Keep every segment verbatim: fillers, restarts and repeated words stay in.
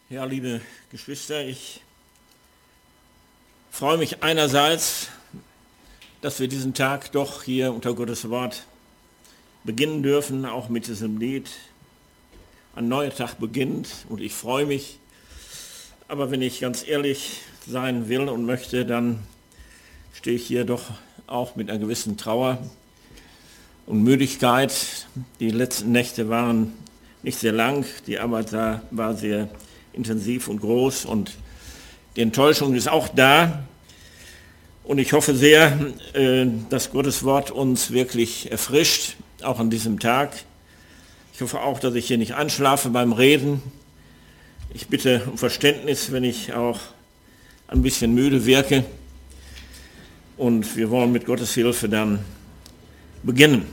Ja, liebe Geschwister, ich freue mich einerseits, dass wir diesen Tag doch hier unter Gottes Wort beginnen dürfen, auch mit diesem Lied. Ein neuer Tag beginnt und ich freue mich. Aber wenn ich ganz ehrlich sein will und möchte, dann stehe ich hier doch auch mit einer gewissen Trauer und Müdigkeit. Die letzten Nächte waren nicht sehr lang, die Arbeit da war sehr intensiv und groß und die Enttäuschung ist auch da. Und ich hoffe sehr, dass Gottes Wort uns wirklich erfrischt, auch an diesem Tag. Ich hoffe auch, dass ich hier nicht einschlafe beim Reden. Ich bitte um Verständnis, wenn ich auch ein bisschen müde wirke. Und wir wollen mit Gottes Hilfe dann beginnen.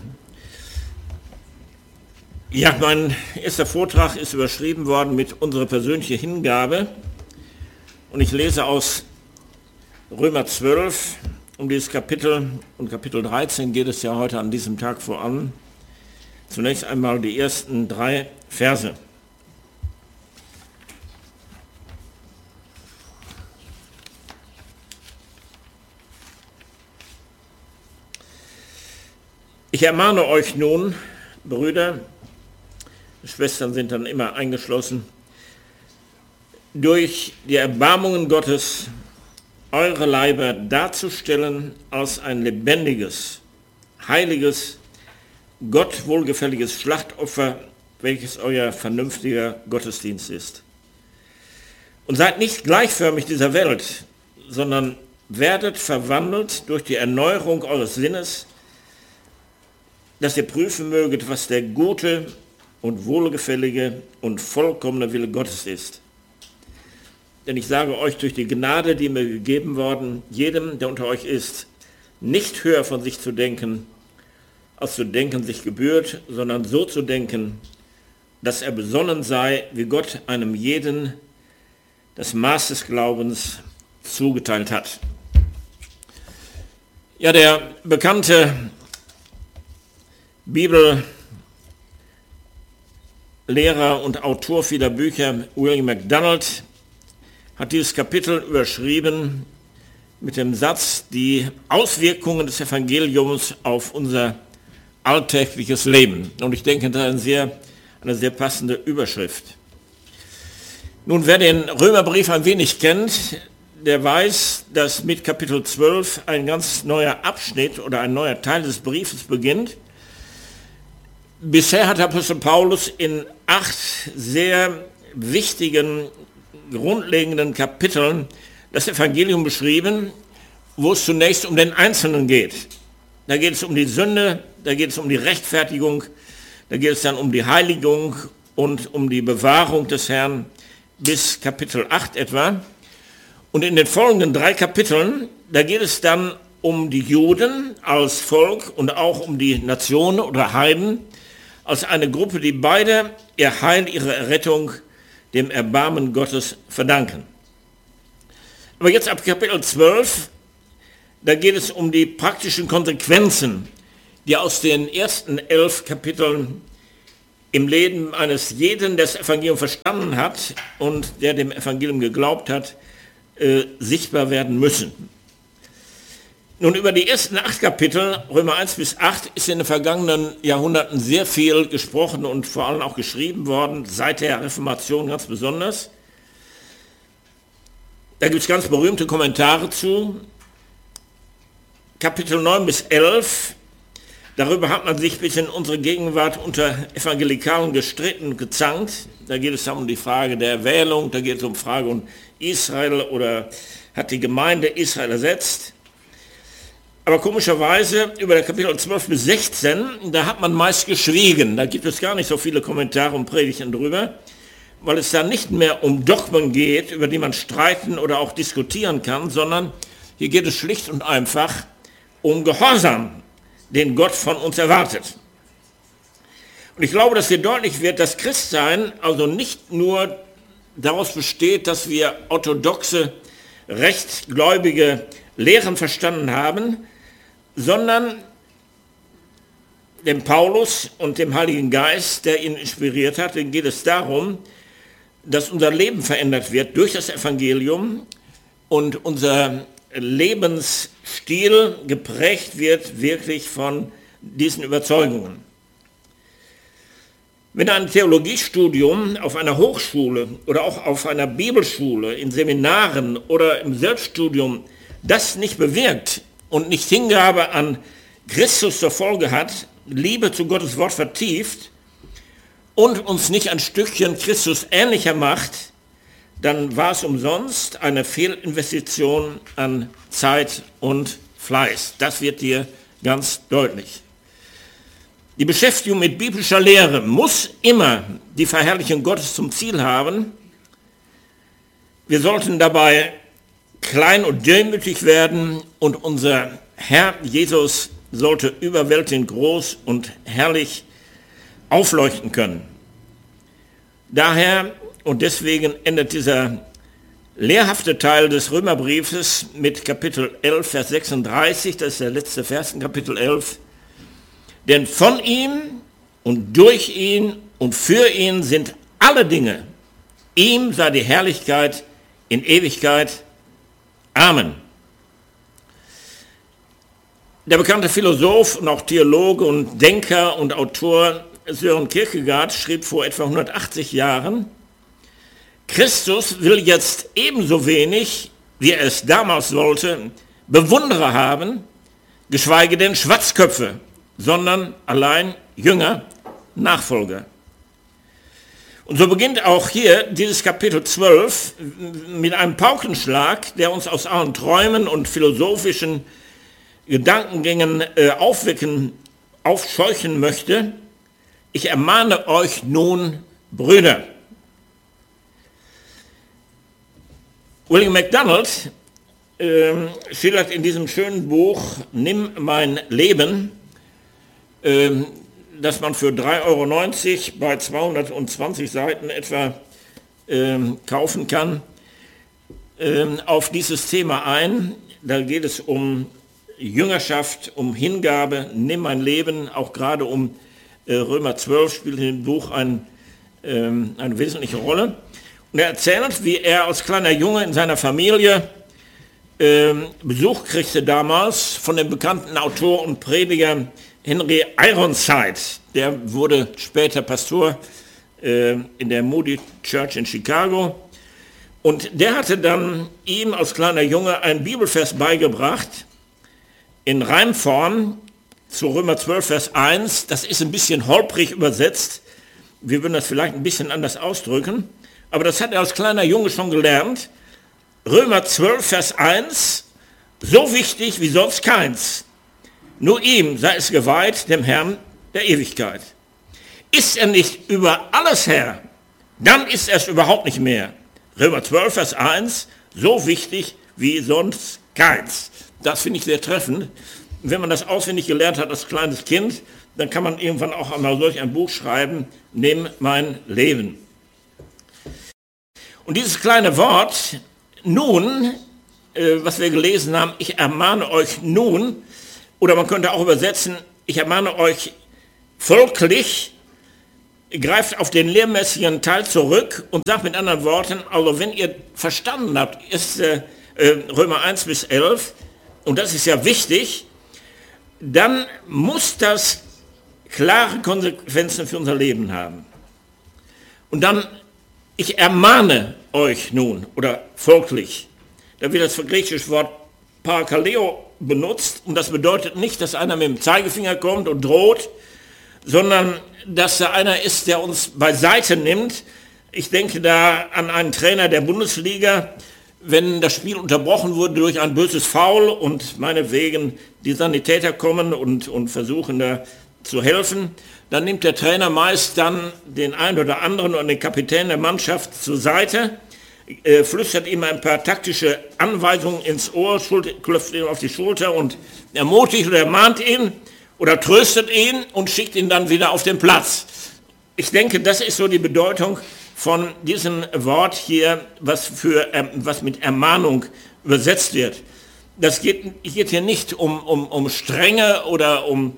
Ja, mein erster Vortrag ist überschrieben worden mit unserer persönlichen Hingabe. Und ich lese aus Römer zwölf, um dieses Kapitel, und Kapitel dreizehn geht es ja heute an diesem Tag voran. Zunächst einmal die ersten drei Verse. Ich ermahne euch nun, Brüder, Schwestern sind dann immer eingeschlossen, durch die Erbarmungen Gottes eure Leiber darzustellen als ein lebendiges, heiliges, Gott wohlgefälliges Schlachtopfer, welches euer vernünftiger Gottesdienst ist. Und seid nicht gleichförmig dieser Welt, sondern werdet verwandelt durch die Erneuerung eures Sinnes, dass ihr prüfen möget, was der gute und wohlgefällige und vollkommene Wille Gottes ist. Denn ich sage euch durch die Gnade, die mir gegeben worden, jedem, der unter euch ist, nicht höher von sich zu denken, als zu denken sich gebührt, sondern so zu denken, dass er besonnen sei, wie Gott einem jeden das Maß des Glaubens zugeteilt hat. Ja, der bekannte Bibellehrer und Autor vieler Bücher, William MacDonald, hat dieses Kapitel überschrieben mit dem Satz, die Auswirkungen des Evangeliums auf unser alltägliches Leben. Und ich denke, das ist eine sehr, eine sehr passende Überschrift. Nun, wer den Römerbrief ein wenig kennt, der weiß, dass mit Kapitel zwölf ein ganz neuer Abschnitt oder ein neuer Teil des Briefes beginnt. Bisher hat Apostel Paulus in acht sehr wichtigen, grundlegenden Kapiteln das Evangelium beschrieben, wo es zunächst um den Einzelnen geht. Da geht es um die Sünde, da geht es um die Rechtfertigung, da geht es dann um die Heiligung und um die Bewahrung des Herrn bis Kapitel acht etwa. Und in den folgenden drei Kapiteln, da geht es dann um die Juden als Volk und auch um die Nationen oder Heiden, als eine Gruppe, die beide ihr Heil, ihre Errettung dem Erbarmen Gottes verdanken. Aber jetzt ab Kapitel zwölf, da geht es um die praktischen Konsequenzen, die aus den ersten elf Kapiteln im Leben eines jeden, der das Evangelium verstanden hat und der dem Evangelium geglaubt hat, äh, sichtbar werden müssen. Nun, über die ersten acht Kapitel, Römer eins bis acht, ist in den vergangenen Jahrhunderten sehr viel gesprochen und vor allem auch geschrieben worden, seit der Reformation ganz besonders. Da gibt es ganz berühmte Kommentare zu. Kapitel neun bis elf, darüber hat man sich bis in unsere Gegenwart unter Evangelikalen gestritten und gezankt. Da geht es dann um die Frage der Erwählung, da geht es um die Frage um Israel oder hat die Gemeinde Israel ersetzt. Aber komischerweise über der Kapitel zwölf bis sechzehn, da hat man meist geschwiegen. Da gibt es gar nicht so viele Kommentare und Predigten drüber, weil es da nicht mehr um Dogmen geht, über die man streiten oder auch diskutieren kann, sondern hier geht es schlicht und einfach um Gehorsam, den Gott von uns erwartet. Und ich glaube, dass hier deutlich wird, dass Christsein also nicht nur daraus besteht, dass wir orthodoxe, rechtgläubige Lehren verstanden haben, sondern dem Paulus und dem Heiligen Geist, der ihn inspiriert hat, geht es darum, dass unser Leben verändert wird durch das Evangelium und unser Lebensstil geprägt wird wirklich von diesen Überzeugungen. Wenn ein Theologiestudium auf einer Hochschule oder auch auf einer Bibelschule, in Seminaren oder im Selbststudium das nicht bewirkt und nicht Hingabe an Christus zur Folge hat, Liebe zu Gottes Wort vertieft und uns nicht ein Stückchen Christus ähnlicher macht, dann war es umsonst eine Fehlinvestition an Zeit und Fleiß. Das wird dir ganz deutlich. Die Beschäftigung mit biblischer Lehre muss immer die Verherrlichung Gottes zum Ziel haben. Wir sollten dabei klein und demütig werden und unser Herr Jesus sollte überwältigend groß und herrlich aufleuchten können. Daher und deswegen endet dieser lehrhafte Teil des Römerbriefes mit Kapitel elf, Vers sechsunddreißig, das ist der letzte Vers in Kapitel elf. Denn von ihm und durch ihn und für ihn sind alle Dinge. Ihm sei die Herrlichkeit in Ewigkeit. Amen. Der bekannte Philosoph und auch Theologe und Denker und Autor Søren Kierkegaard schrieb vor etwa hundertachtzig Jahren, Christus will jetzt ebenso wenig, wie er es damals wollte, Bewunderer haben, geschweige denn Schwatzköpfe, sondern allein Jünger, Nachfolger. Und so beginnt auch hier dieses Kapitel zwölf mit einem Paukenschlag, der uns aus allen Träumen und philosophischen Gedankengängen äh, aufwecken, aufscheuchen möchte. Ich ermahne euch nun, Brüder. William MacDonald äh, schildert in diesem schönen Buch Nimm mein Leben, äh, das man für drei Euro neunzig bei zweihundertzwanzig Seiten etwa äh, kaufen kann, äh, auf dieses Thema ein. Da geht es um Jüngerschaft, um Hingabe, nimm mein Leben, auch gerade um äh, Römer zwölf spielt in dem Buch ein, ähm, eine wesentliche Rolle. Und er erzählt, wie er als kleiner Junge in seiner Familie ähm, Besuch kriegte damals von dem bekannten Autor und Prediger Henry Ironside. Der wurde später Pastor äh, in der Moody Church in Chicago. Und der hatte dann ihm als kleiner Junge einen Bibelvers beigebracht, in Reimform zu Römer zwölf, Vers eins. Das ist ein bisschen holprig übersetzt. Wir würden das vielleicht ein bisschen anders ausdrücken. Aber das hat er als kleiner Junge schon gelernt. Römer zwölf, Vers eins. So wichtig wie sonst keins. Nur ihm sei es geweiht, dem Herrn der Ewigkeit. Ist er nicht über alles Herr, dann ist er es überhaupt nicht mehr. Römer zwölf, Vers eins. So wichtig wie sonst keins. Das finde ich sehr treffend. Wenn man das auswendig gelernt hat als kleines Kind, dann kann man irgendwann auch einmal solch ein Buch schreiben, Nimm mein Leben. Und dieses kleine Wort, nun, äh, was wir gelesen haben, ich ermahne euch nun, oder man könnte auch übersetzen, ich ermahne euch folglich, greift auf den lehrmäßigen Teil zurück und sagt mit anderen Worten, also wenn ihr verstanden habt, ist äh, Römer eins bis elf, und das ist ja wichtig, dann muss das klare Konsequenzen für unser Leben haben. Und dann, ich ermahne euch nun, oder folglich, da wird das griechische Wort parakaleo benutzt, und das bedeutet nicht, dass einer mit dem Zeigefinger kommt und droht, sondern dass da einer ist, der uns beiseite nimmt. Ich denke da an einen Trainer der Bundesliga, wenn das Spiel unterbrochen wurde durch ein böses Foul und meinetwegen die Sanitäter kommen und, und versuchen da zu helfen, dann nimmt der Trainer meist dann den einen oder anderen und den Kapitän der Mannschaft zur Seite, äh, flüstert ihm ein paar taktische Anweisungen ins Ohr, klopft ihm auf die Schulter und ermutigt oder ermahnt ihn oder tröstet ihn und schickt ihn dann wieder auf den Platz. Ich denke, das ist so die Bedeutung von diesem Wort hier, was, für, was mit Ermahnung übersetzt wird. Das geht, geht hier nicht um, um, um Strenge oder um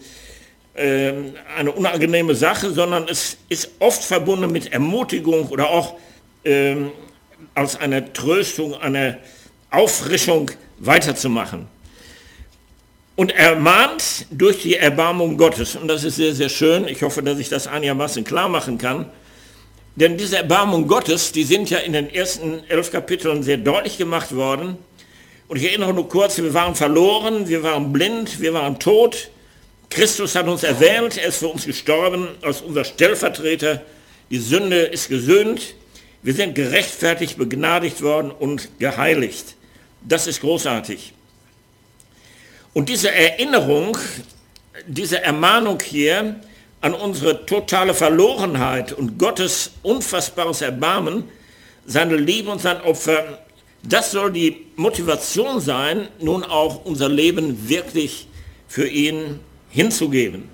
äh, eine unangenehme Sache, sondern es ist oft verbunden mit Ermutigung oder auch ähm, als eine Tröstung, eine Auffrischung weiterzumachen. Und ermahnt durch die Erbarmung Gottes. Und das ist sehr, sehr schön. Ich hoffe, dass ich das einigermaßen klar machen kann. Denn diese Erbarmung Gottes, die sind ja in den ersten elf Kapiteln sehr deutlich gemacht worden. Und ich erinnere nur kurz, wir waren verloren, wir waren blind, wir waren tot. Christus hat uns erwählt, er ist für uns gestorben als unser Stellvertreter. Die Sünde ist gesühnt. Wir sind gerechtfertigt, begnadigt worden und geheiligt. Das ist großartig. Und diese Erinnerung, diese Ermahnung hier an unsere totale Verlorenheit und Gottes unfassbares Erbarmen, seine Liebe und sein Opfer, das soll die Motivation sein, nun auch unser Leben wirklich für ihn hinzugeben.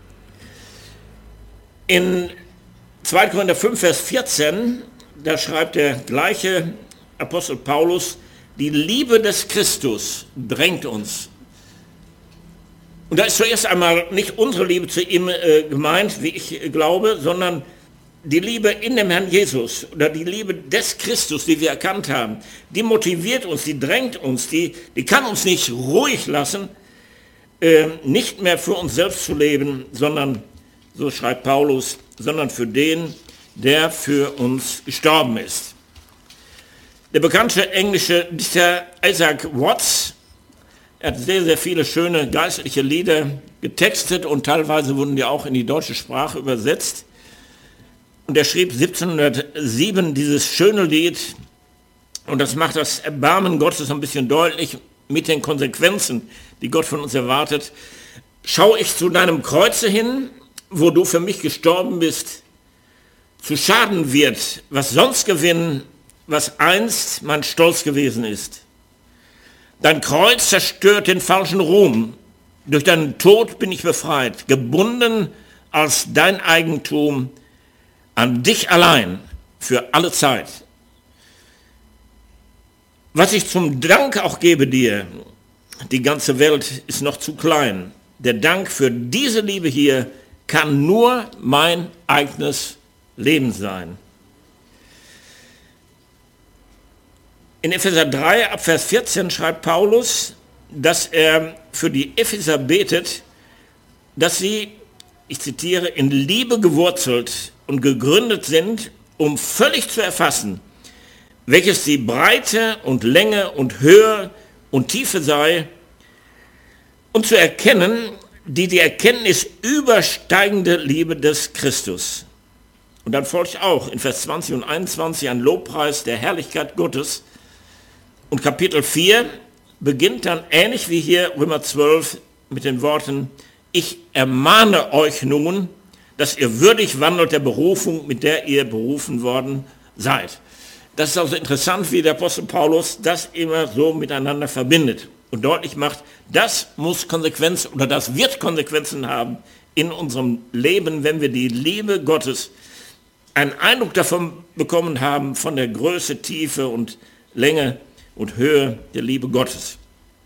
In zweiter Korinther fünf, Vers vierzehn, da schreibt der gleiche Apostel Paulus, die Liebe des Christus drängt uns. Und da ist zuerst einmal nicht unsere Liebe zu ihm äh, gemeint, wie ich äh, glaube, sondern die Liebe in dem Herrn Jesus oder die Liebe des Christus, die wir erkannt haben, die motiviert uns, die drängt uns, die, die kann uns nicht ruhig lassen, äh, nicht mehr für uns selbst zu leben, sondern, so schreibt Paulus, sondern für den, der für uns gestorben ist. Der bekannte englische Dichter Isaac Watts, er hat sehr, sehr viele schöne geistliche Lieder getextet und teilweise wurden die auch in die deutsche Sprache übersetzt. Und er schrieb siebzehnhundertsieben dieses schöne Lied und das macht das Erbarmen Gottes ein bisschen deutlich mit den Konsequenzen, die Gott von uns erwartet. Schau ich zu deinem Kreuze hin, wo du für mich gestorben bist, zu Schaden wird, was sonst gewinnen, was einst mein Stolz gewesen ist. Dein Kreuz zerstört den falschen Ruhm. Durch deinen Tod bin ich befreit, gebunden als dein Eigentum an dich allein für alle Zeit. Was ich zum Dank auch gebe dir, die ganze Welt ist noch zu klein. Der Dank für diese Liebe hier kann nur mein eigenes Leben sein. In Epheser drei, ab Vers vierzehn schreibt Paulus, dass er für die Epheser betet, dass sie, ich zitiere, in Liebe gewurzelt und gegründet sind, um völlig zu erfassen, welches die Breite und Länge und Höhe und Tiefe sei, und zu erkennen, die die Erkenntnis übersteigende Liebe des Christus. Und dann folgt auch in Vers zwanzig und einundzwanzig ein Lobpreis der Herrlichkeit Gottes. Und Kapitel vier beginnt dann ähnlich wie hier Römer zwölf mit den Worten, ich ermahne euch nun, dass ihr würdig wandelt der Berufung, mit der ihr berufen worden seid. Das ist also interessant, wie der Apostel Paulus das immer so miteinander verbindet und deutlich macht, das muss Konsequenzen oder das wird Konsequenzen haben in unserem Leben, wenn wir die Liebe Gottes, einen Eindruck davon bekommen haben, von der Größe, Tiefe und Länge und Höhe der Liebe Gottes.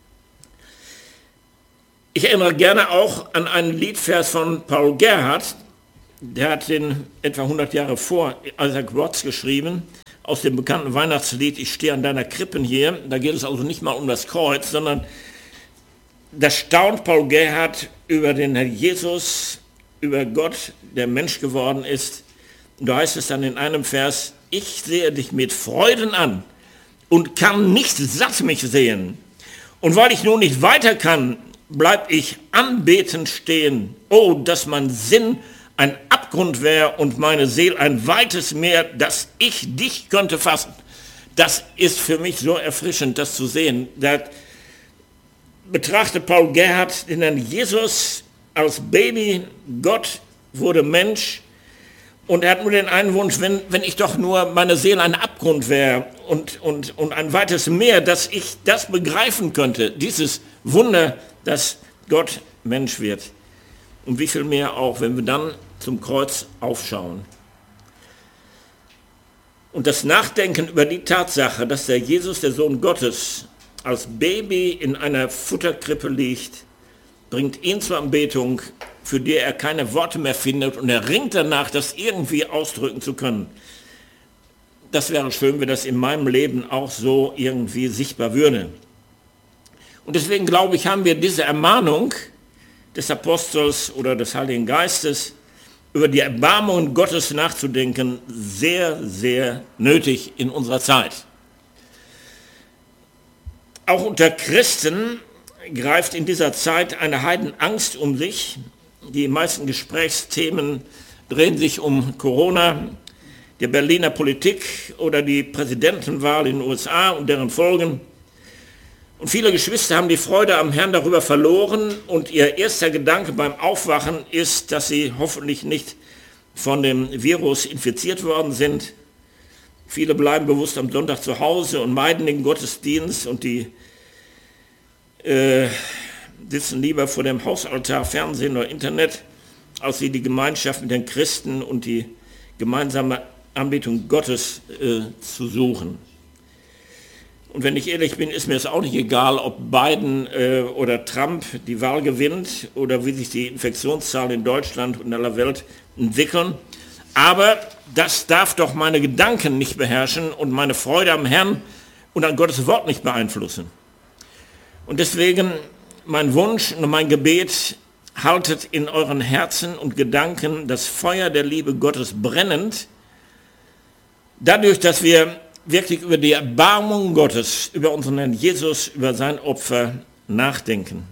Ich erinnere gerne auch an einen Liedvers von Paul Gerhardt, der hat den etwa hundert Jahre vor Isaac Watts geschrieben, aus dem bekannten Weihnachtslied Ich stehe an deiner Krippen hier. Da geht es also nicht mal um das Kreuz, sondern da staunt Paul Gerhardt über den Herrn Jesus, über Gott, der Mensch geworden ist. Und da heißt es dann in einem Vers, ich sehe dich mit Freuden an und kann nicht satt mich sehen. Und weil ich nun nicht weiter kann, bleib ich anbetend stehen. Oh, dass mein Sinn ein Abgrund wäre und meine Seele ein weites Meer, dass ich dich könnte fassen. Das ist für mich so erfrischend, das zu sehen. Da betrachtet Paul Gerhardt den Herrn Jesus als Baby, Gott wurde Mensch. Und er hat nur den einen Wunsch, wenn, wenn ich doch nur meine Seele ein Abgrund wäre und, und, und ein weites Meer, dass ich das begreifen könnte, dieses Wunder, dass Gott Mensch wird. Und wie viel mehr auch, wenn wir dann zum Kreuz aufschauen. Und das Nachdenken über die Tatsache, dass der Jesus, der Sohn Gottes, als Baby in einer Futterkrippe liegt, bringt ihn zur Anbetung, für die er keine Worte mehr findet und er ringt danach, das irgendwie ausdrücken zu können. das wäre schön, wenn das in meinem Leben auch so irgendwie sichtbar würde. Und deswegen glaube ich, haben wir diese Ermahnung des Apostels oder des Heiligen Geistes, über die Erbarmungen Gottes nachzudenken, sehr, sehr nötig in unserer Zeit. Auch unter Christen greift in dieser Zeit eine Heidenangst um sich. Die meisten Gesprächsthemen drehen sich um Corona, die Berliner Politik oder die Präsidentenwahl in den U S A und deren Folgen. Und viele Geschwister haben die Freude am Herrn darüber verloren und ihr erster Gedanke beim Aufwachen ist, dass sie hoffentlich nicht von dem Virus infiziert worden sind. Viele bleiben bewusst am Sonntag zu Hause und meiden den Gottesdienst und die äh, sitzen lieber vor dem Hausaltar, Fernsehen oder Internet, als sie die Gemeinschaft mit den Christen und die gemeinsame Anbetung Gottes äh, zu suchen. Und wenn ich ehrlich bin, ist mir es auch nicht egal, ob Biden äh, oder Trump die Wahl gewinnt oder wie sich die Infektionszahlen in Deutschland und in aller Welt entwickeln. Aber das darf doch meine Gedanken nicht beherrschen und meine Freude am Herrn und an Gottes Wort nicht beeinflussen. Und deswegen mein Wunsch und mein Gebet, haltet in euren Herzen und Gedanken das Feuer der Liebe Gottes brennend, dadurch, dass wir wirklich über die Erbarmung Gottes, über unseren Herrn Jesus, über sein Opfer nachdenken.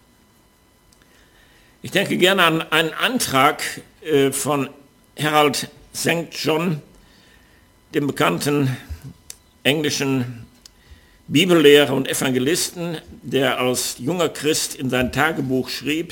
Ich denke gerne an einen Antrag äh, von Harold Sankt John, dem bekannten englischen Bibellehrer und Evangelisten, der als junger Christ in sein Tagebuch schrieb,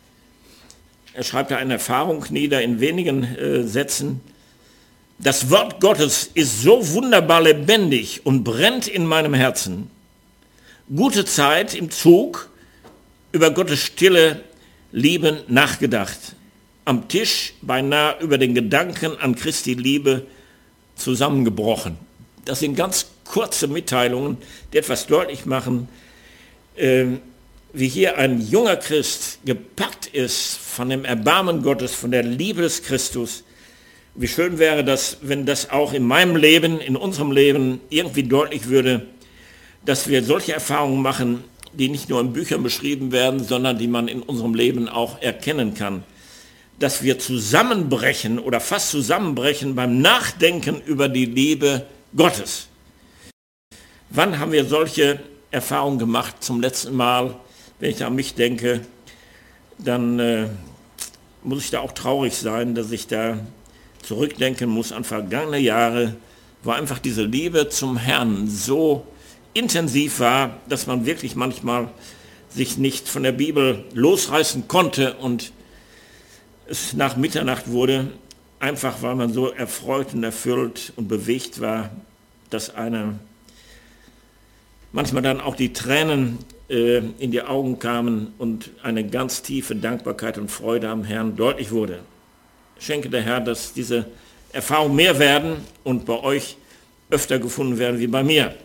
er schreibt da eine Erfahrung nieder in wenigen äh, Sätzen: Das Wort Gottes ist so wunderbar lebendig und brennt in meinem Herzen. Gute Zeit im Zug, über Gottes stille Liebe nachgedacht. Am Tisch beinahe über den Gedanken an Christi Liebe zusammengebrochen. Das sind ganz kurze Mitteilungen, die etwas deutlich machen, äh, wie hier ein junger Christ gepackt ist von dem Erbarmen Gottes, von der Liebe des Christus. Wie schön wäre das, wenn das auch in meinem Leben, in unserem Leben irgendwie deutlich würde, dass wir solche Erfahrungen machen, die nicht nur in Büchern beschrieben werden, sondern die man in unserem Leben auch erkennen kann. Dass wir zusammenbrechen oder fast zusammenbrechen beim Nachdenken über die Liebe Gottes. Wann haben wir solche Erfahrungen gemacht zum letzten Mal? Wenn ich an mich denke, dann äh, muss ich da auch traurig sein, dass ich da zurückdenken muss an vergangene Jahre, wo einfach diese Liebe zum Herrn so intensiv war, dass man wirklich manchmal sich nicht von der Bibel losreißen konnte und es nach Mitternacht wurde, einfach weil man so erfreut und erfüllt und bewegt war, dass einer manchmal dann auch die Tränen äh, in die Augen kamen und eine ganz tiefe Dankbarkeit und Freude am Herrn deutlich wurde. Schenke der Herr, dass diese Erfahrungen mehr werden und bei euch öfter gefunden werden wie bei mir.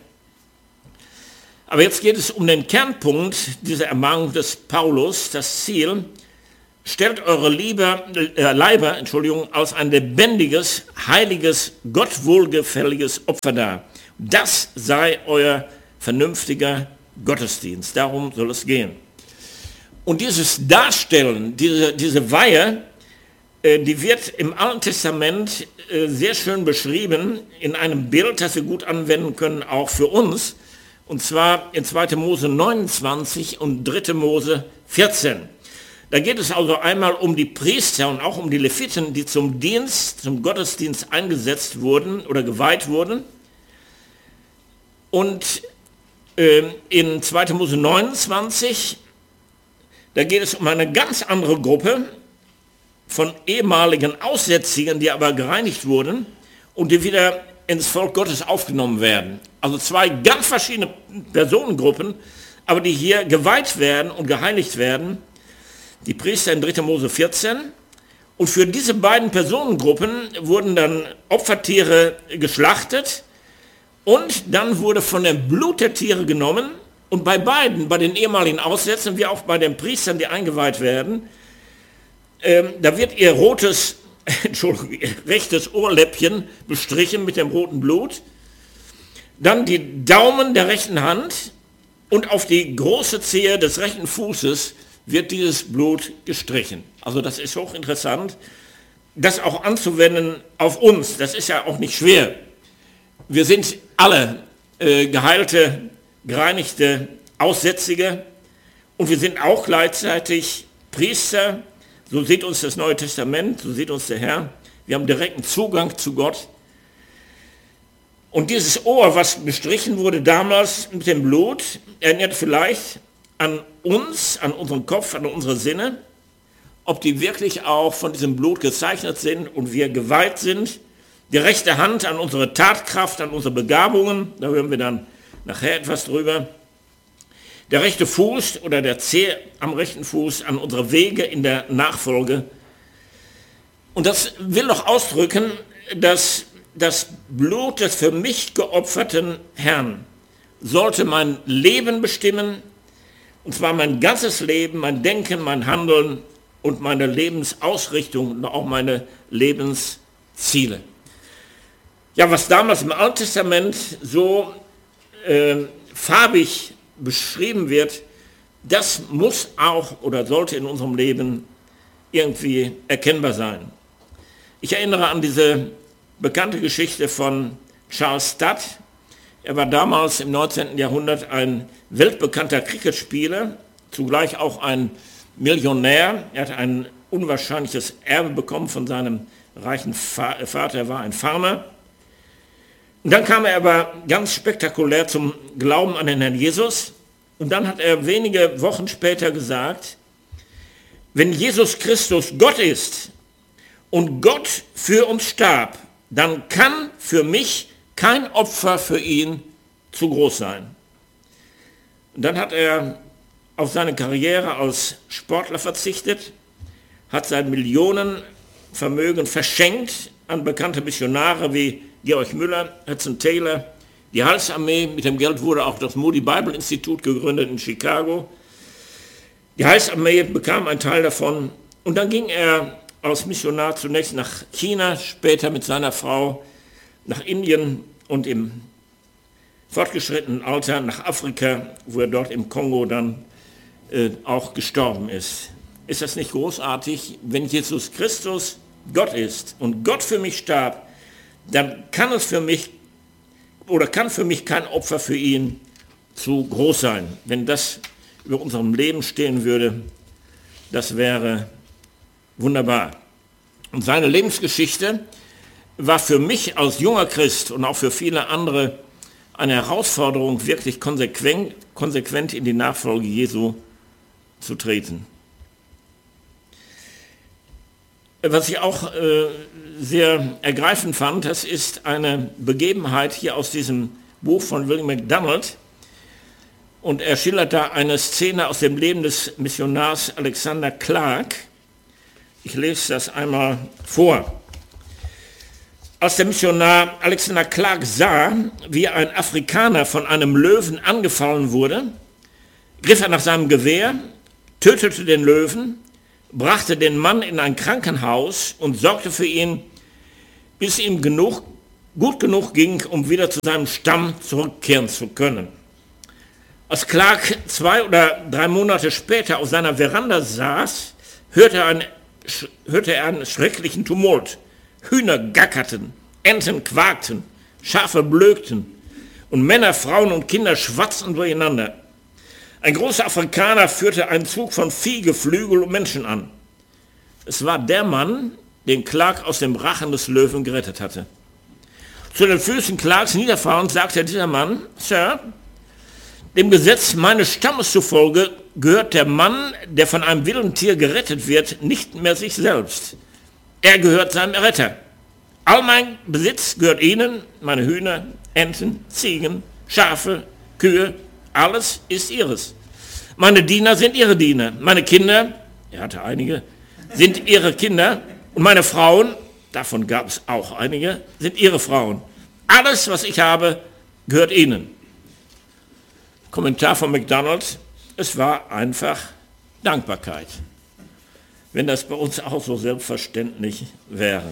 Aber jetzt geht es um den Kernpunkt dieser Ermahnung des Paulus, das Ziel: Stellt eure Liebe, äh, Leiber Entschuldigung, als ein lebendiges, heiliges, Gott wohlgefälliges Opfer dar. Das sei euer vernünftiger Gottesdienst. Darum soll es gehen. Und dieses Darstellen, diese, diese Weihe, äh, die wird im Alten Testament äh, sehr schön beschrieben in einem Bild, das wir gut anwenden können, auch für uns. Und zwar in zweiter Mose neunundzwanzig und dritter Mose vierzehn. Da geht es also einmal um die Priester und auch um die Leviten, die zum Dienst, zum Gottesdienst eingesetzt wurden oder geweiht wurden. Und äh, in zweiter Mose neunundzwanzig, da geht es um eine ganz andere Gruppe von ehemaligen Aussätzigen, die aber gereinigt wurden und die wieder ins Volk Gottes aufgenommen werden. Also zwei ganz verschiedene Personengruppen, aber die hier geweiht werden und geheiligt werden. Die Priester in dritter Mose vierzehn. Und für diese beiden Personengruppen wurden dann Opfertiere geschlachtet und dann wurde von dem Blut der Tiere genommen und bei beiden, bei den ehemaligen Aussätzen wie auch bei den Priestern, die eingeweiht werden, ähm, da wird ihr rotes Entschuldigung, rechtes Ohrläppchen bestrichen mit dem roten Blut, dann die Daumen der rechten Hand und auf die große Zehe des rechten Fußes wird dieses Blut gestrichen. Also das ist hochinteressant, das auch anzuwenden auf uns. Das ist ja auch nicht schwer. Wir sind alle äh, geheilte, gereinigte Aussätzige und wir sind auch gleichzeitig Priester. So sieht uns das Neue Testament, so sieht uns der Herr. Wir haben direkten Zugang zu Gott. Und dieses Ohr, was bestrichen wurde damals mit dem Blut, erinnert vielleicht an uns, an unseren Kopf, an unsere Sinne, ob die wirklich auch von diesem Blut gezeichnet sind und wir geweiht sind. Die rechte Hand an unsere Tatkraft, an unsere Begabungen, da hören wir dann nachher etwas drüber. Der rechte Fuß oder der Zeh am rechten Fuß an unsere Wege in der Nachfolge. Und das will doch ausdrücken, dass das Blut des für mich geopferten Herrn sollte mein Leben bestimmen, und zwar mein ganzes Leben, mein Denken, mein Handeln und meine Lebensausrichtung und auch meine Lebensziele. Ja, was damals im Alten Testament so äh, farbig beschrieben wird, das muss auch oder sollte in unserem Leben irgendwie erkennbar sein. Ich erinnere an diese bekannte Geschichte von Charles Studd. Er war damals im neunzehnten Jahrhundert ein weltbekannter Cricketspieler, zugleich auch ein Millionär. Er hat ein unwahrscheinliches Erbe bekommen von seinem reichen Vater, er war ein Farmer. Und dann kam er aber ganz spektakulär zum Glauben an den Herrn Jesus. Und dann hat er wenige Wochen später gesagt, wenn Jesus Christus Gott ist und Gott für uns starb, dann kann für mich kein Opfer für ihn zu groß sein. Und dann hat er auf seine Karriere als Sportler verzichtet, hat sein Millionenvermögen verschenkt an bekannte Missionare wie Georg Müller, Hudson Taylor, die Heilsarmee. Mit dem Geld wurde auch das Moody Bible Institut gegründet in Chicago. Die Heilsarmee bekam einen Teil davon und dann ging er als Missionar zunächst nach China, später mit seiner Frau nach Indien und im fortgeschrittenen Alter nach Afrika, wo er dort im Kongo dann äh, auch gestorben ist. Ist das nicht großartig? Wenn Jesus Christus Gott ist und Gott für mich starb, dann kann es für mich oder kann für mich kein Opfer für ihn zu groß sein. Wenn das über unserem Leben stehen würde, das wäre wunderbar. Und seine Lebensgeschichte war für mich als junger Christ und auch für viele andere eine Herausforderung, wirklich konsequent, konsequent in die Nachfolge Jesu zu treten. Was ich auch äh, sehr ergreifend fand, das ist eine Begebenheit hier aus diesem Buch von William MacDonald. Und er schildert da eine Szene aus dem Leben des Missionars Alexander Clark. Ich lese das einmal vor. Als der Missionar Alexander Clark sah, wie ein Afrikaner von einem Löwen angefallen wurde, griff er nach seinem Gewehr, tötete den Löwen, brachte den Mann in ein Krankenhaus und sorgte für ihn, bis ihm genug, gut genug ging, um wieder zu seinem Stamm zurückkehren zu können. Als Clark zwei oder drei Monate später auf seiner Veranda saß, hörte er einen, hörte er einen schrecklichen Tumult. Hühner gackerten, Enten quakten, Schafe blökten und Männer, Frauen und Kinder schwatzten durcheinander. Ein großer Afrikaner führte einen Zug von Vieh, Geflügel und Menschen an. Es war der Mann, den Clark aus dem Rachen des Löwen gerettet hatte. Zu den Füßen Clarks niederfahrend sagte dieser Mann, Sir, dem Gesetz meines Stammes zufolge gehört der Mann, der von einem wilden Tier gerettet wird, nicht mehr sich selbst. Er gehört seinem Erretter. All mein Besitz gehört ihnen, meine Hühner, Enten, Ziegen, Schafe, Kühe, alles ist ihres. Meine Diener sind ihre Diener, meine Kinder, er hatte einige, sind ihre Kinder und meine Frauen, davon gab es auch einige, sind ihre Frauen. Alles, was ich habe, gehört ihnen. Kommentar von MacDonald, es war einfach Dankbarkeit. wenn das bei uns auch so selbstverständlich wäre.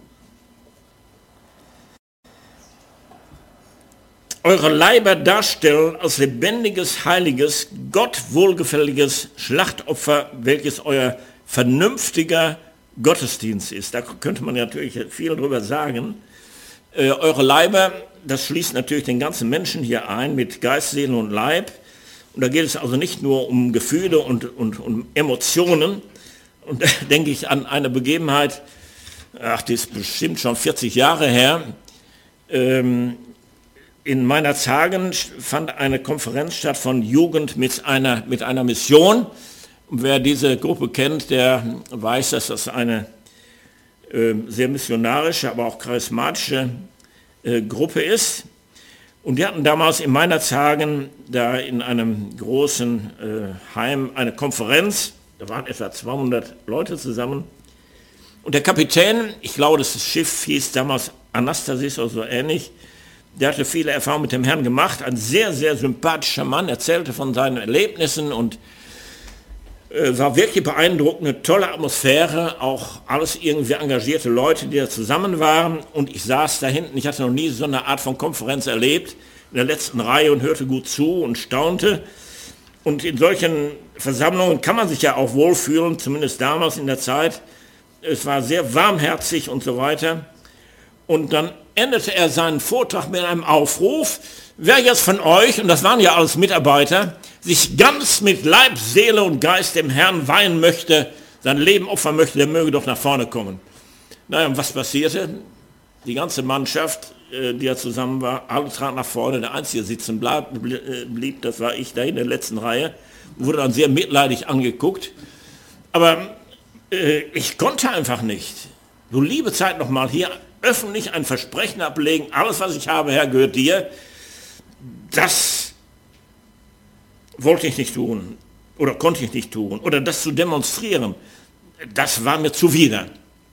Eure Leiber darstellen als lebendiges, heiliges, Gott wohlgefälliges Schlachtopfer, welches euer vernünftiger Gottesdienst ist. Da könnte man natürlich viel drüber sagen. Äh, eure Leiber, das schließt natürlich den ganzen Menschen hier ein mit Geist, Seele und Leib. Und da geht es also nicht nur um Gefühle und, und, und Emotionen. Und da denke ich an eine Begebenheit, ach, die ist bestimmt schon vierzig Jahre her. Ähm, In meiner Tagen fand eine Konferenz statt von Jugend mit einer, mit einer Mission. Und wer diese Gruppe kennt, der weiß, dass das eine äh, sehr missionarische, aber auch charismatische äh, Gruppe ist. Und die hatten damals in meiner Tagen da in einem großen äh, Heim eine Konferenz. Da waren etwa zweihundert Leute zusammen. Und der Kapitän, ich glaube, das Schiff hieß damals Anastasis oder so ähnlich, der hatte viele Erfahrungen mit dem Herrn gemacht, ein sehr, sehr sympathischer Mann, erzählte von seinen Erlebnissen und äh, war wirklich beeindruckend, tolle Atmosphäre, auch alles irgendwie engagierte Leute, die da zusammen waren. Und ich saß da hinten, ich hatte noch nie so eine Art von Konferenz erlebt, in der letzten Reihe und hörte gut zu und staunte. Und in solchen Versammlungen kann man sich ja auch wohlfühlen, zumindest damals in der Zeit. Es war sehr warmherzig und so weiter. Und dann endete er seinen Vortrag mit einem Aufruf, wer jetzt von euch, und das waren ja alles Mitarbeiter, sich ganz mit Leib, Seele und Geist dem Herrn weihen möchte, sein Leben opfern möchte, der möge doch nach vorne kommen. Naja, und was passierte? Die ganze Mannschaft, die ja zusammen war, alle traten nach vorne, der Einzige sitzen blieb, das war ich da in der letzten Reihe, wurde dann sehr mitleidig angeguckt. Aber äh, ich konnte einfach nicht. Du liebe Zeit nochmal hier, öffentlich ein Versprechen ablegen, alles was ich habe, Herr, gehört dir, das wollte ich nicht tun oder konnte ich nicht tun oder das zu demonstrieren, das war mir zuwider.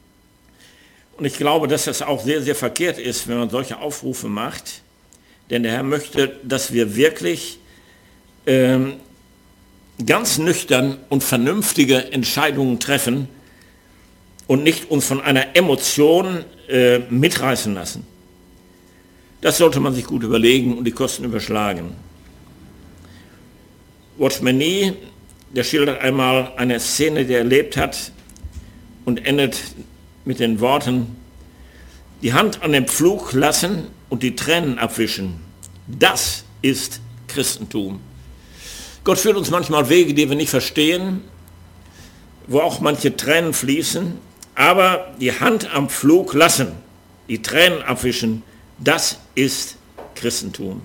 Und ich glaube, dass das auch sehr, sehr verkehrt ist, wenn man solche Aufrufe macht, denn der Herr möchte, dass wir wirklich ähm, ganz nüchtern und vernünftige Entscheidungen treffen und nicht uns von einer Emotion äh, mitreißen lassen. Das sollte man sich gut überlegen und die Kosten überschlagen. Watchman Nee, der schildert einmal eine Szene, die er erlebt hat und endet mit den Worten, die Hand an den Pflug lassen und die Tränen abwischen. Das ist Christentum. Gott führt uns manchmal Wege, die wir nicht verstehen, wo auch manche Tränen fließen, aber die Hand am Pflug lassen, die Tränen abwischen, das ist Christentum.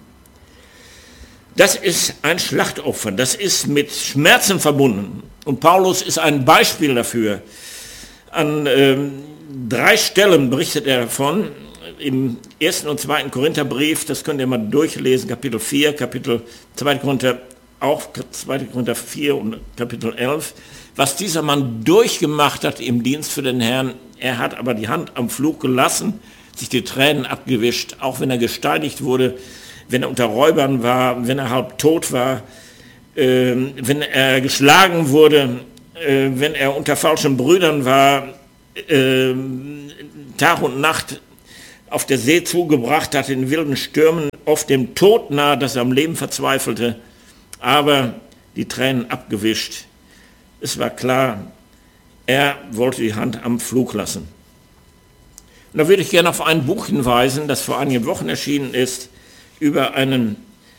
Das ist ein Schlachtopfer, das ist mit Schmerzen verbunden. Und Paulus ist ein Beispiel dafür. An ähm, drei Stellen berichtet er davon, im ersten und zweiten Korintherbrief, das könnt ihr mal durchlesen, Kapitel vier, Kapitel zweiter Korinther, auch zweiter Korinther vier und Kapitel elf, was dieser Mann durchgemacht hat im Dienst für den Herrn. Er hat aber die Hand am Pflug gelassen, sich die Tränen abgewischt, auch wenn er gesteinigt wurde, wenn er unter Räubern war, wenn er halb tot war, äh, wenn er geschlagen wurde, äh, wenn er unter falschen Brüdern war, äh, Tag und Nacht auf der See zugebracht hat, in wilden Stürmen, oft dem Tod nahe, dass er am Leben verzweifelte, aber die Tränen abgewischt. Es war klar, er wollte die Hand am Pflug lassen. Und da würde ich gerne auf ein Buch hinweisen, das vor einigen Wochen erschienen ist, über einen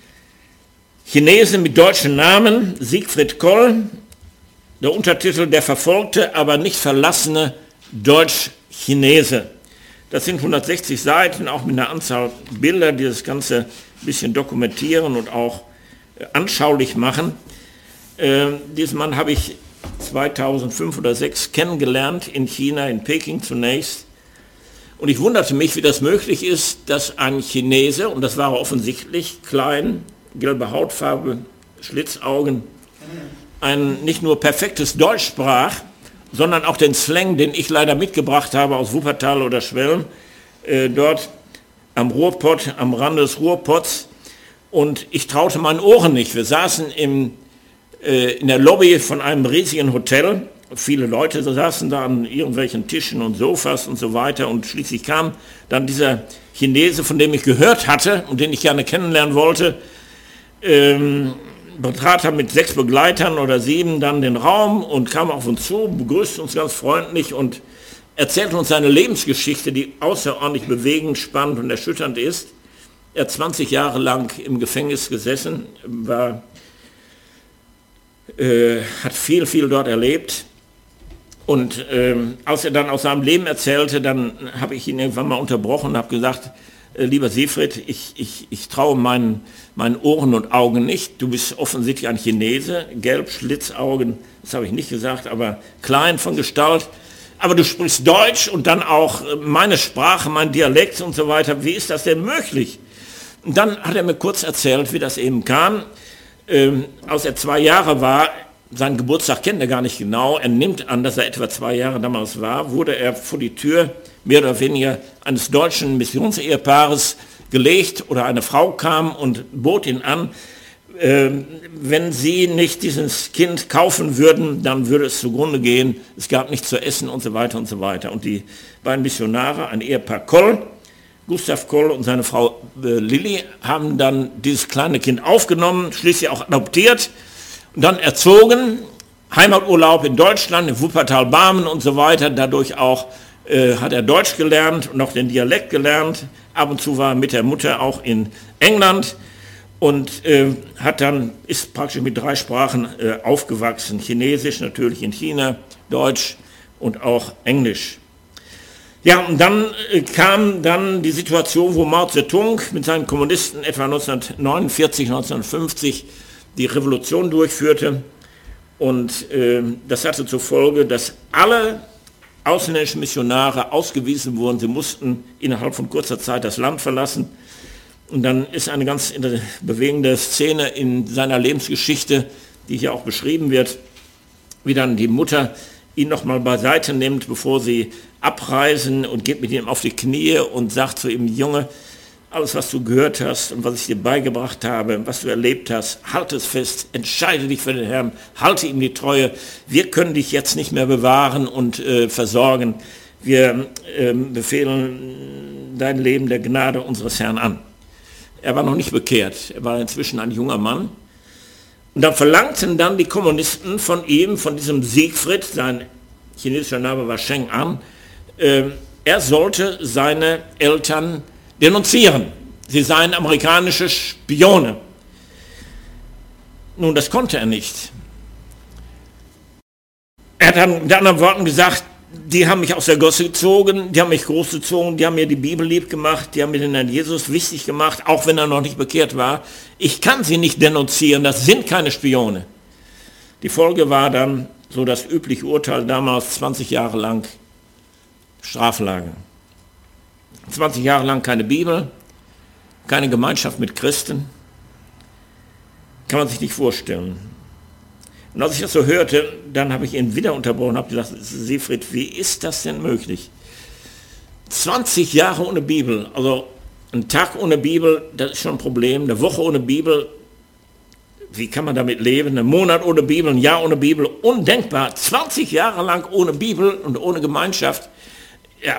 Chinesen mit deutschen Namen, Siegfried Koll, der Untertitel Der verfolgte, aber nicht verlassene Deutsch-Chinese. Das sind hundertsechzig Seiten, auch mit einer Anzahl Bilder, die das Ganze ein bisschen dokumentieren und auch anschaulich machen. Äh, diesen Mann habe ich zweitausendfünf oder zweitausendsechs kennengelernt in China, in Peking zunächst. Und ich wunderte mich, wie das möglich ist, dass ein Chinese, und das war er offensichtlich, klein, gelbe Hautfarbe, Schlitzaugen, ein nicht nur perfektes Deutsch sprach, sondern auch den Slang, den ich leider mitgebracht habe aus Wuppertal oder Schwelm, äh, dort am Ruhrpott, am Rande des Ruhrpotts. Und ich traute meinen Ohren nicht. Wir saßen im, äh, in der Lobby von einem riesigen Hotel, viele Leute saßen da an irgendwelchen Tischen und Sofas und so weiter und schließlich kam dann dieser Chinese, von dem ich gehört hatte und den ich gerne kennenlernen wollte, ähm, betrat er mit sechs Begleitern oder sieben dann den Raum und kam auf uns zu, begrüßte uns ganz freundlich und erzählte uns seine Lebensgeschichte, die außerordentlich bewegend, spannend und erschütternd ist. Er hat zwanzig Jahre lang im Gefängnis gesessen, war, äh, hat viel, viel dort erlebt. Und ähm, als er dann aus seinem Leben erzählte, dann habe ich ihn irgendwann mal unterbrochen und habe gesagt, äh, lieber Siegfried, ich, ich, ich traue meinen, meinen Ohren und Augen nicht. Du bist offensichtlich ein Chinese, gelb, Schlitzaugen, das habe ich nicht gesagt, aber klein von Gestalt. Aber du sprichst Deutsch und dann auch meine Sprache, mein Dialekt und so weiter. Wie ist das denn möglich? Und dann hat er mir kurz erzählt, wie das eben kam. Ähm, als er zwei Jahre war, seinen Geburtstag kennt er gar nicht genau, er nimmt an, dass er etwa zwei Jahre damals war, wurde er vor die Tür, mehr oder weniger eines deutschen Missionseheepaares gelegt oder eine Frau kam und bot ihn an, äh, wenn sie nicht dieses Kind kaufen würden, dann würde es zugrunde gehen, es gab nichts zu essen und so weiter und so weiter. Und die beiden Missionare, ein Ehepaar Koll, Gustav Koll und seine Frau äh, Lilly, haben dann dieses kleine Kind aufgenommen, schließlich auch adoptiert, und dann erzogen, Heimaturlaub in Deutschland, in Wuppertal-Barmen und so weiter. Dadurch auch äh, hat er Deutsch gelernt und noch den Dialekt gelernt. Ab und zu war er mit der Mutter auch in England und äh, hat dann, ist praktisch mit drei Sprachen äh, aufgewachsen. Chinesisch natürlich in China, Deutsch und auch Englisch. Ja, und dann äh, kam dann die Situation, wo Mao Zedong mit seinen Kommunisten etwa neunzehnhundertneunundvierzig, neunzehnhundertfünfzig die Revolution durchführte und äh, das hatte zur Folge, dass alle ausländischen Missionare ausgewiesen wurden. Sie mussten innerhalb von kurzer Zeit das Land verlassen und dann ist eine ganz bewegende Szene in seiner Lebensgeschichte, die hier auch beschrieben wird, wie dann die Mutter ihn nochmal beiseite nimmt, bevor sie abreisen und geht mit ihm auf die Knie und sagt zu ihm, Junge, alles, was du gehört hast und was ich dir beigebracht habe, was du erlebt hast, halte es fest, entscheide dich für den Herrn, halte ihm die Treue. Wir können dich jetzt nicht mehr bewahren und äh, versorgen. Wir äh, befehlen dein Leben der Gnade unseres Herrn an. Er war noch nicht bekehrt, er war inzwischen ein junger Mann. Und dann verlangten dann die Kommunisten von ihm, von diesem Siegfried, sein chinesischer Name war Cheng An, äh, er sollte seine Eltern denunzieren. Sie seien amerikanische Spione. Nun, das konnte er nicht. Er hat dann mit anderen Worten gesagt, die haben mich aus der Gosse gezogen, die haben mich großgezogen, die haben mir die Bibel lieb gemacht, die haben mir den Herrn Jesus wichtig gemacht, auch wenn er noch nicht bekehrt war. Ich kann sie nicht denunzieren, das sind keine Spione. Die Folge war dann so das übliche Urteil damals, zwanzig Jahre lang Straflager. zwanzig Jahre lang keine Bibel, keine Gemeinschaft mit Christen. Kann man sich nicht vorstellen. Und als ich das so hörte, dann habe ich ihn wieder unterbrochen und habe gesagt, Siegfried, wie ist das denn möglich? zwanzig Jahre ohne Bibel, also ein Tag ohne Bibel, das ist schon ein Problem. Eine Woche ohne Bibel, wie kann man damit leben? Ein Monat ohne Bibel, ein Jahr ohne Bibel, undenkbar. zwanzig Jahre lang ohne Bibel und ohne Gemeinschaft. Ja,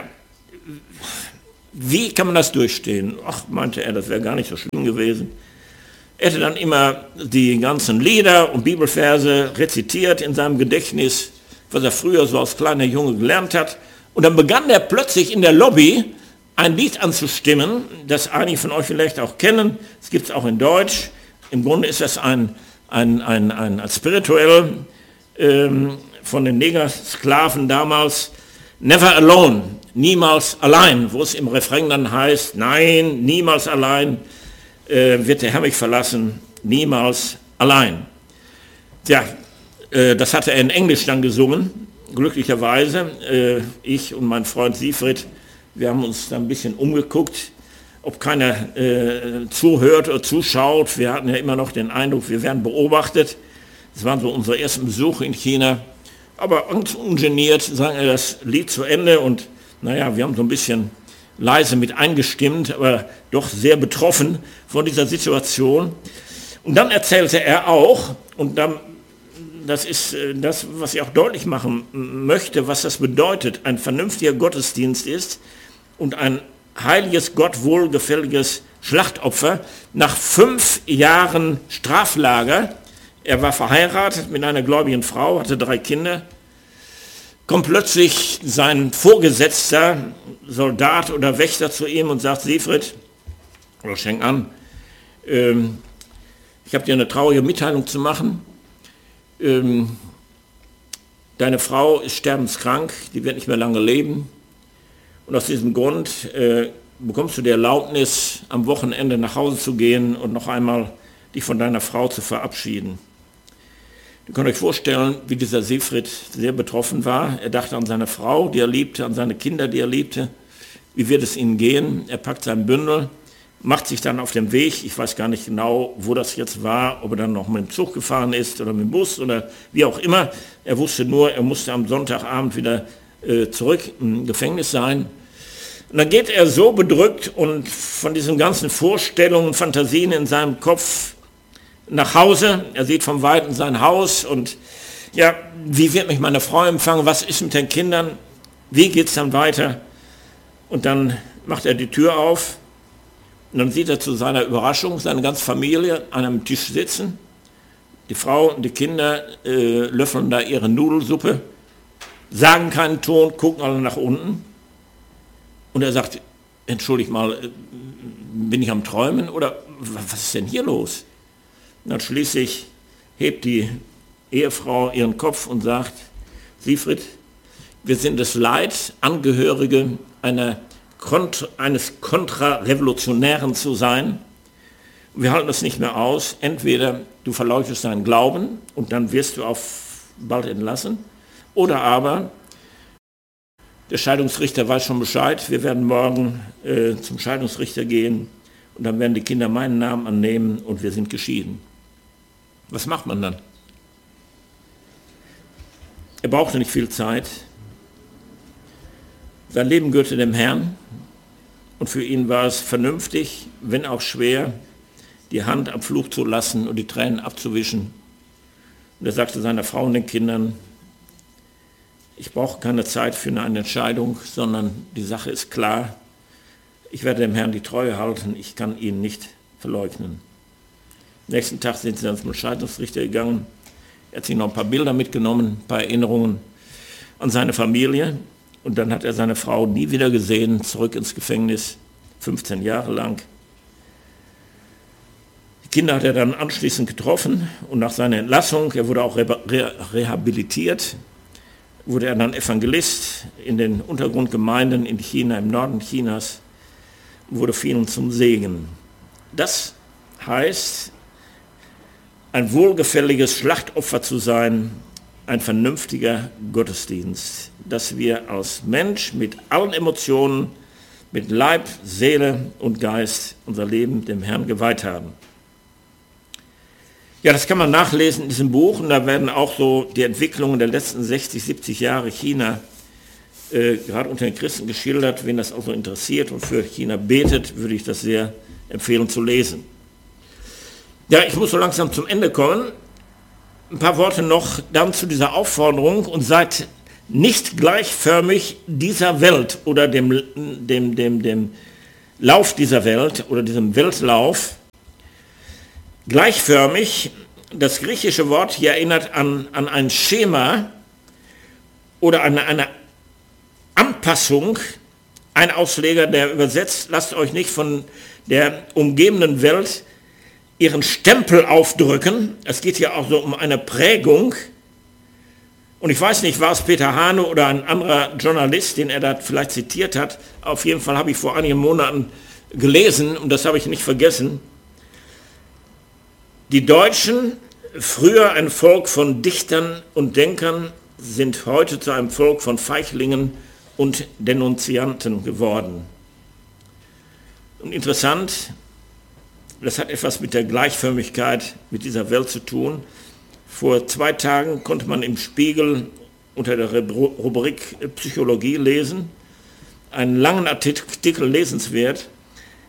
wie kann man das durchstehen? Ach, meinte er, das wäre gar nicht so schlimm gewesen. Er hätte dann immer die ganzen Lieder und Bibelverse rezitiert in seinem Gedächtnis, was er früher so als kleiner Junge gelernt hat. Und dann begann er plötzlich in der Lobby ein Lied anzustimmen, das einige von euch vielleicht auch kennen. Es gibt es auch in Deutsch. Im Grunde ist das ein, ein, ein, ein, ein spirituell ähm, von den Negersklaven damals, Never Alone, niemals allein, wo es im Refrain dann heißt, nein, niemals allein äh, wird der Herr mich verlassen, niemals allein. Tja, äh, das hatte er in Englisch dann gesungen, glücklicherweise. Äh, ich und mein Freund Siegfried, wir haben uns da ein bisschen umgeguckt, ob keiner äh, zuhört oder zuschaut. Wir hatten ja immer noch den Eindruck, wir werden beobachtet. Das waren so unsere ersten Besuche in China. Aber ganz ungeniert sang er das Lied zu Ende und naja, wir haben so ein bisschen leise mit eingestimmt, aber doch sehr betroffen von dieser Situation. Und dann erzählte er auch, und dann das ist das, was ich auch deutlich machen möchte, was das bedeutet, ein vernünftiger Gottesdienst ist und ein heiliges, Gott wohlgefälliges Schlachtopfer nach fünf Jahren Straflager. Er war verheiratet mit einer gläubigen Frau, hatte drei Kinder. Kommt plötzlich sein Vorgesetzter, Soldat oder Wächter zu ihm und sagt, Siegfried, oder schenk an, ähm, ich habe dir eine traurige Mitteilung zu machen. Ähm, deine Frau ist sterbenskrank, die wird nicht mehr lange leben. Und aus diesem Grund äh, bekommst du die Erlaubnis, am Wochenende nach Hause zu gehen und noch einmal dich von deiner Frau zu verabschieden. Ihr könnt euch vorstellen, wie dieser Siegfried sehr betroffen war. Er dachte an seine Frau, die er liebte, an seine Kinder, die er liebte. Wie wird es ihnen gehen? Er packt sein Bündel, macht sich dann auf den Weg. Ich weiß gar nicht genau, wo das jetzt war, ob er dann noch mit dem Zug gefahren ist oder mit dem Bus oder wie auch immer. Er wusste nur, er musste am Sonntagabend wieder äh, zurück im Gefängnis sein. Und dann geht er so bedrückt und von diesen ganzen Vorstellungen, Fantasien in seinem Kopf nach Hause. Er sieht vom Weiten sein Haus und ja, wie wird mich meine Frau empfangen? Was ist mit den Kindern? Wie geht es dann weiter? Und dann macht er die Tür auf und dann sieht er zu seiner Überraschung seine ganze Familie an einem Tisch sitzen. Die Frau und die Kinder äh, löffeln da ihre Nudelsuppe, sagen keinen Ton, gucken alle nach unten. Und er sagt, entschuldigt mal, bin ich am Träumen oder was ist denn hier los? Und dann schließlich hebt die Ehefrau ihren Kopf und sagt, Siegfried, wir sind es leid, Angehörige einer Kont- eines Kontrarevolutionären zu sein. Wir halten es nicht mehr aus. Entweder du verleugnest deinen Glauben und dann wirst du auf bald entlassen, oder aber der Scheidungsrichter weiß schon Bescheid, wir werden morgen äh, zum Scheidungsrichter gehen und dann werden die Kinder meinen Namen annehmen und wir sind geschieden. Was macht man dann? Er brauchte nicht viel Zeit. Sein Leben gehörte dem Herrn und für ihn war es vernünftig, wenn auch schwer, die Hand am Fluch zu lassen und die Tränen abzuwischen. Und er sagte seiner Frau und den Kindern, ich brauche keine Zeit für eine Entscheidung, sondern die Sache ist klar. Ich werde dem Herrn die Treue halten, ich kann ihn nicht verleugnen. Am nächsten Tag sind sie dann zum Scheidungsrichter gegangen. Er hat sich noch ein paar Bilder mitgenommen, ein paar Erinnerungen an seine Familie. Und dann hat er seine Frau nie wieder gesehen, zurück ins Gefängnis, fünfzehn Jahre lang. Die Kinder hat er dann anschließend getroffen und nach seiner Entlassung, er wurde auch re- re- rehabilitiert, wurde er dann Evangelist in den Untergrundgemeinden in China, im Norden Chinas, wurde vielen zum Segen. Das heißt, ein wohlgefälliges Schlachtopfer zu sein, ein vernünftiger Gottesdienst, dass wir als Mensch mit allen Emotionen, mit Leib, Seele und Geist unser Leben dem Herrn geweiht haben. Ja, das kann man nachlesen in diesem Buch und da werden auch so die Entwicklungen der letzten sechzig, siebzig Jahre China äh, gerade unter den Christen geschildert. Wen das also interessiert und für China betet, würde ich das sehr empfehlen zu lesen. Ja, ich muss so langsam zum Ende kommen. Ein paar Worte noch dann zu dieser Aufforderung und seid nicht gleichförmig dieser Welt oder dem, dem, dem, dem Lauf dieser Welt oder diesem Weltlauf. Gleichförmig, das griechische Wort hier erinnert an, an ein Schema oder an eine Anpassung. Ein Ausleger, der übersetzt, lasst euch nicht von der umgebenden Welt ihren Stempel aufdrücken. Es geht ja auch so um eine Prägung. Und ich weiß nicht, war es Peter Hane oder ein anderer Journalist, den er da vielleicht zitiert hat. Auf jeden Fall habe ich vor einigen Monaten gelesen, und das habe ich nicht vergessen. Die Deutschen, früher ein Volk von Dichtern und Denkern, sind heute zu einem Volk von Feichlingen und Denunzianten geworden. Und interessant, das hat etwas mit der Gleichförmigkeit mit dieser Welt zu tun. Vor zwei Tagen konnte man im Spiegel unter der Rubrik Psychologie lesen, einen langen Artikel, lesenswert,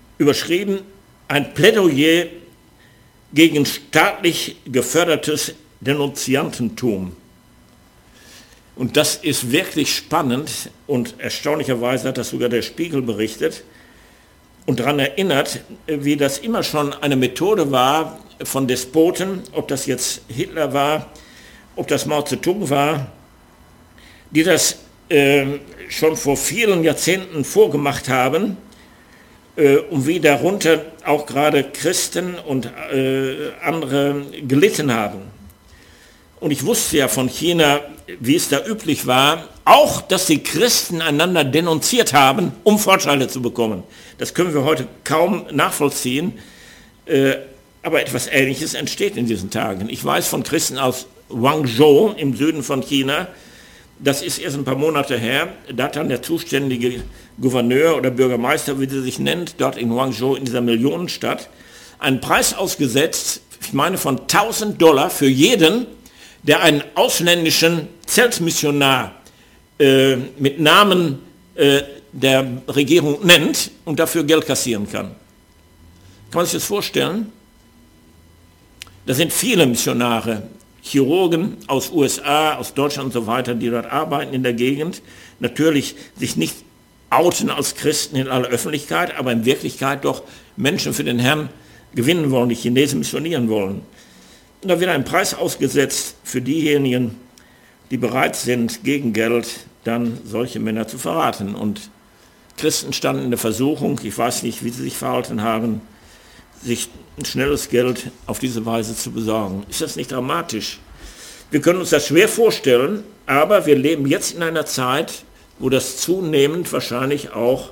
überschrieben, ein Plädoyer gegen staatlich gefördertes Denunziantentum. Und das ist wirklich spannend und erstaunlicherweise hat das sogar der Spiegel berichtet und daran erinnert, wie das immer schon eine Methode war von Despoten, ob das jetzt Hitler war, ob das Mao Zedong war, die das äh, schon vor vielen Jahrzehnten vorgemacht haben, äh, und wie darunter auch gerade Christen und äh, andere gelitten haben. Und ich wusste ja von China, wie es da üblich war, auch, dass die Christen einander denunziert haben, um Vorteile zu bekommen. Das können wir heute kaum nachvollziehen, äh, aber etwas Ähnliches entsteht in diesen Tagen. Ich weiß von Christen aus Guangzhou im Süden von China, das ist erst ein paar Monate her, da hat dann der zuständige Gouverneur oder Bürgermeister, wie sie sich nennt, dort in Guangzhou, in dieser Millionenstadt, einen Preis ausgesetzt, ich meine von tausend Dollar für jeden, der einen ausländischen Zeltmissionar äh, mit Namen äh, der Regierung nennt und dafür Geld kassieren kann. Kann man sich das vorstellen? Da sind viele Missionare, Chirurgen aus U S A, aus Deutschland und so weiter, die dort arbeiten in der Gegend, natürlich sich nicht outen als Christen in aller Öffentlichkeit, aber in Wirklichkeit doch Menschen für den Herrn gewinnen wollen, die Chinesen missionieren wollen. Und da wird ein Preis ausgesetzt für diejenigen, die bereit sind, gegen Geld dann solche Männer zu verraten. Und Christen standen in der Versuchung, ich weiß nicht, wie sie sich verhalten haben, sich ein schnelles Geld auf diese Weise zu besorgen. Ist das nicht dramatisch? Wir können uns das schwer vorstellen, aber wir leben jetzt in einer Zeit, wo das zunehmend wahrscheinlich auch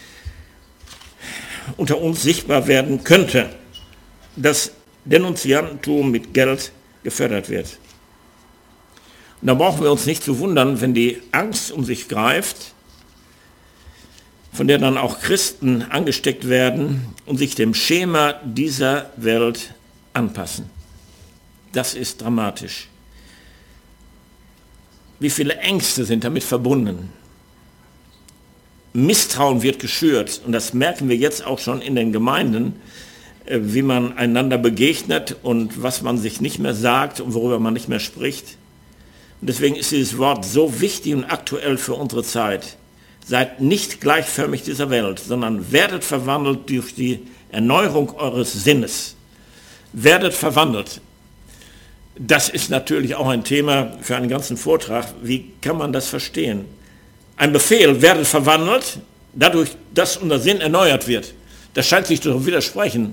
unter uns sichtbar werden könnte, dass Denunziantentum mit Geld gefördert wird. Und da brauchen wir uns nicht zu wundern, wenn die Angst um sich greift, von der dann auch Christen angesteckt werden und sich dem Schema dieser Welt anpassen. Das ist dramatisch. Wie viele Ängste sind damit verbunden? Misstrauen wird geschürt und das merken wir jetzt auch schon in den Gemeinden, wie man einander begegnet und was man sich nicht mehr sagt und worüber man nicht mehr spricht. Und deswegen ist dieses Wort so wichtig und aktuell für unsere Zeit. Seid nicht gleichförmig dieser Welt, sondern werdet verwandelt durch die Erneuerung eures Sinnes. Werdet verwandelt. Das ist natürlich auch ein Thema für einen ganzen Vortrag. Wie kann man das verstehen? Ein Befehl, werdet verwandelt, dadurch, dass unser Sinn erneuert wird. Das scheint sich zu widersprechen.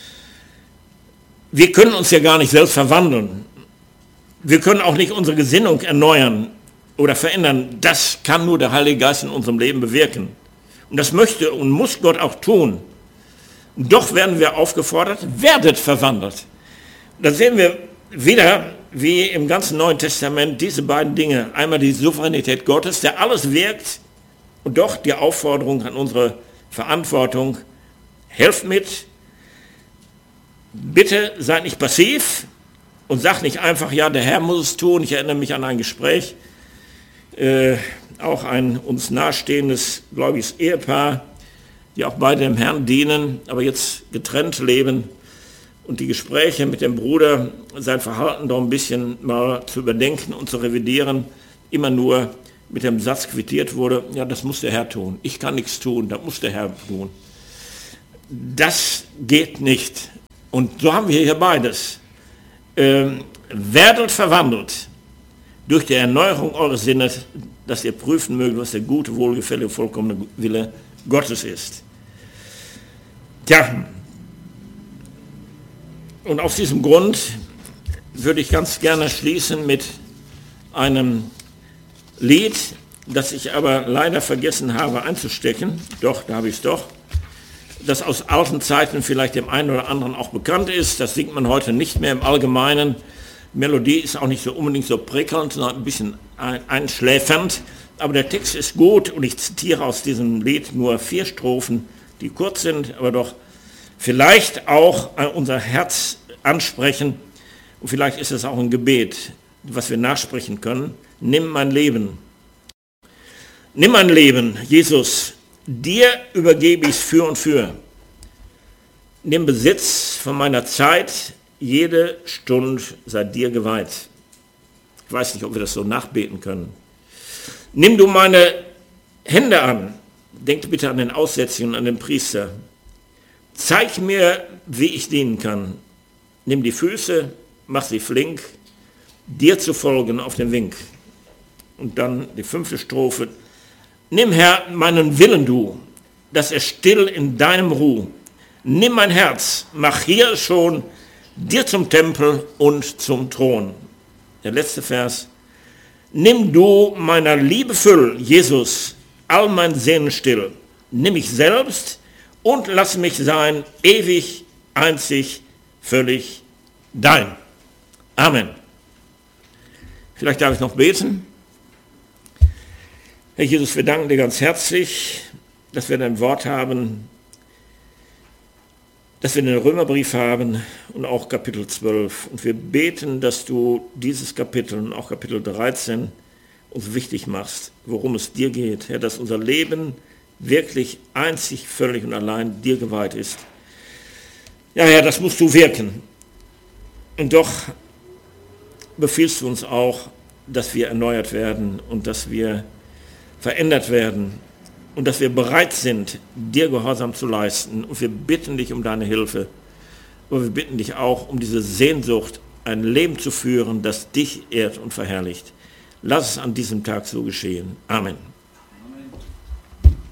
Wir können uns ja gar nicht selbst verwandeln. Wir können auch nicht unsere Gesinnung erneuern oder verändern. Das kann nur der Heilige Geist in unserem Leben bewirken. Und das möchte und muss Gott auch tun. Und doch werden wir aufgefordert, werdet verwandelt. Da sehen wir wieder, wie im ganzen Neuen Testament, diese beiden Dinge. Einmal die Souveränität Gottes, der alles wirkt, und doch die Aufforderung an unsere Verantwortung, helft mit, bitte seid nicht passiv und sagt nicht einfach, ja, der Herr muss es tun. Ich erinnere mich an ein Gespräch, äh, auch ein uns nahestehendes gläubiges Ehepaar, die auch beide dem Herrn dienen, aber jetzt getrennt leben. Und die Gespräche mit dem Bruder, sein Verhalten doch ein bisschen mal zu überdenken und zu revidieren, immer nur mit dem Satz quittiert wurde, ja, das muss der Herr tun. Ich kann nichts tun, das muss der Herr tun. Das geht nicht. Und so haben wir hier beides. Ähm, werdet verwandelt durch die Erneuerung eures Sinnes, dass ihr prüfen mögt, was der gute, wohlgefällige, vollkommene Wille Gottes ist. Tja, und aus diesem Grund würde ich ganz gerne schließen mit einem Lied, das ich aber leider vergessen habe einzustecken. Doch, da habe ich es doch. Das aus alten Zeiten vielleicht dem einen oder anderen auch bekannt ist. Das singt man heute nicht mehr im Allgemeinen. Melodie ist auch nicht so unbedingt so prickelnd, sondern ein bisschen einschläfernd. Aber der Text ist gut und ich zitiere aus diesem Lied nur vier Strophen, die kurz sind, aber doch vielleicht auch unser Herz ansprechen. Und vielleicht ist es auch ein Gebet, was wir nachsprechen können. Nimm mein Leben. Nimm mein Leben, Jesus. Dir übergebe ich es für und für. Nimm Besitz von meiner Zeit, jede Stunde sei dir geweiht. Ich weiß nicht, ob wir das so nachbeten können. Nimm du meine Hände an. Denk bitte an den Aussätzigen und an den Priester. Zeig mir, wie ich dienen kann. Nimm die Füße, mach sie flink, dir zu folgen auf den Wink. Und dann die fünfte Strophe. Nimm, Herr, meinen Willen du, dass er still in deinem Ruh. Nimm mein Herz, mach hier schon dir zum Tempel und zum Thron. Der letzte Vers. Nimm du meiner Liebe Füll, Jesus, all mein Sehnen still. Nimm mich selbst und lass mich sein, ewig, einzig, völlig dein. Amen. Vielleicht darf ich noch beten. Herr Jesus, wir danken dir ganz herzlich, dass wir dein Wort haben, dass wir den Römerbrief haben und auch Kapitel zwölf. Und wir beten, dass du dieses Kapitel und auch Kapitel dreizehn uns wichtig machst, worum es dir geht. Herr, dass unser Leben wirklich einzig, völlig und allein dir geweiht ist. Ja, Herr, das musst du wirken. Und doch befiehlst du uns auch, dass wir erneuert werden und dass wir verändert werden und dass wir bereit sind, dir Gehorsam zu leisten. Und wir bitten dich um deine Hilfe. Aber wir bitten dich auch um diese Sehnsucht, ein Leben zu führen, das dich ehrt und verherrlicht. Lass es an diesem Tag so geschehen. Amen.